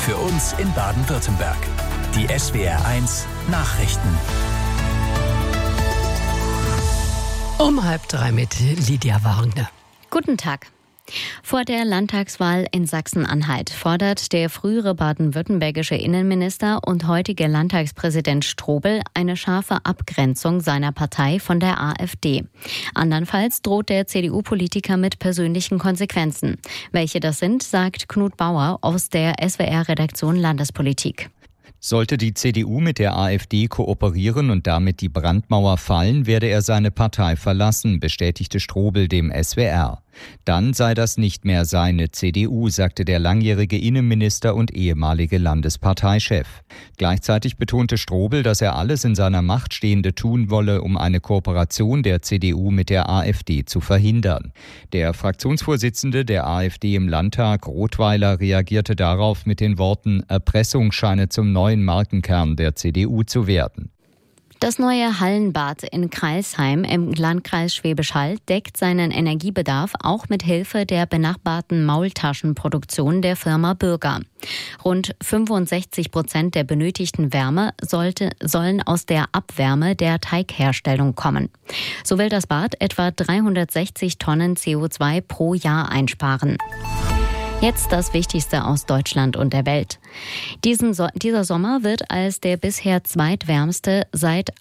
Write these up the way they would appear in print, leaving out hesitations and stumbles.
für uns in Baden-Württemberg. Die SWR1 Nachrichten. Um 2:30 mit Lydia Wagner. Guten Tag. Vor der Landtagswahl in Sachsen-Anhalt fordert der frühere baden-württembergische Innenminister und heutige Landtagspräsident Strobel eine scharfe Abgrenzung seiner Partei von der AfD. Andernfalls droht der CDU-Politiker mit persönlichen Konsequenzen. Welche das sind, sagt Knut Bauer aus der SWR-Redaktion Landespolitik. Sollte die CDU mit der AfD kooperieren und damit die Brandmauer fallen, werde er seine Partei verlassen, bestätigte Strobel dem SWR. Dann sei das nicht mehr seine CDU, sagte der langjährige Innenminister und ehemalige Landesparteichef. Gleichzeitig betonte Strobel, dass er alles in seiner Macht Stehende tun wolle, um eine Kooperation der CDU mit der AfD zu verhindern. Der Fraktionsvorsitzende der AfD im Landtag, Rothweiler, reagierte darauf mit den Worten, Erpressung scheine zum neuen Markenkern der CDU zu werden. Das neue Hallenbad in Crailsheim im Landkreis Schwäbisch Hall deckt seinen Energiebedarf auch mit Hilfe der benachbarten Maultaschenproduktion der Firma Bürger. Rund 65% der benötigten Wärme sollen aus der Abwärme der Teigherstellung kommen. So will das Bad etwa 360 Tonnen CO2 pro Jahr einsparen. Jetzt das Wichtigste aus Deutschland und der Welt. Dieser Sommer wird als der bisher zweitwärmste seit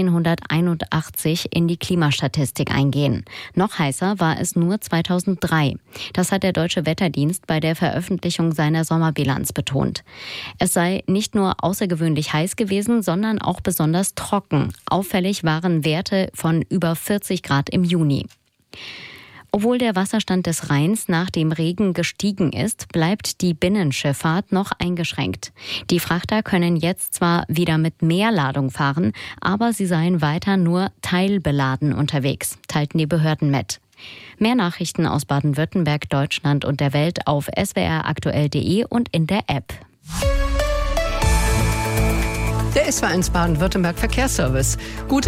1881 in die Klimastatistik eingehen. Noch heißer war es nur 2003. Das hat der Deutsche Wetterdienst bei der Veröffentlichung seiner Sommerbilanz betont. Es sei nicht nur außergewöhnlich heiß gewesen, sondern auch besonders trocken. Auffällig waren Werte von über 40 Grad im Juni. Obwohl der Wasserstand des Rheins nach dem Regen gestiegen ist, bleibt die Binnenschifffahrt noch eingeschränkt. Die Frachter können jetzt zwar wieder mit mehr Ladung fahren, aber sie seien weiter nur teilbeladen unterwegs, teilten die Behörden mit. Mehr Nachrichten aus Baden-Württemberg, Deutschland und der Welt auf swraktuell.de und in der App. Der SWR1 Baden-Württemberg Verkehrsservice. Gute